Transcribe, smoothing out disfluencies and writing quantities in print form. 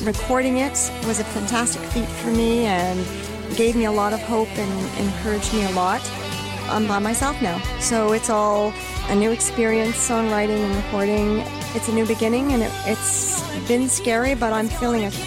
recording it was a fantastic feat for me and gave me a lot of hope and encouraged me a lot. I'm by myself now, so it's all a new experience, songwriting and recording. It's a new beginning, and it's been scary, but I'm feeling